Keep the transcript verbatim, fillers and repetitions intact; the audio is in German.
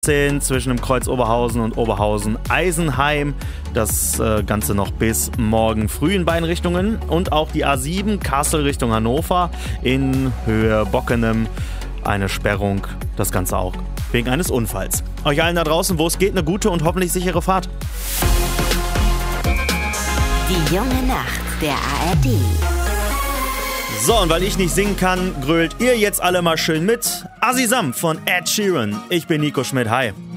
zwischen dem Kreuz Oberhausen und Oberhausen-Eisenheim. Das äh, Ganze noch bis morgen früh in beiden Richtungen. Und auch die A sieben Kassel Richtung Hannover in Höhe Bockenem. Eine Sperrung. Das Ganze auch wegen eines Unfalls. Euch allen da draußen, wo es geht, eine gute und hoffentlich sichere Fahrt. Die junge Nacht der A R D. So, und weil ich nicht singen kann, grölt ihr jetzt alle mal schön mit. Asisam von Ed Sheeran. Ich bin Nico Schmidt. Hi.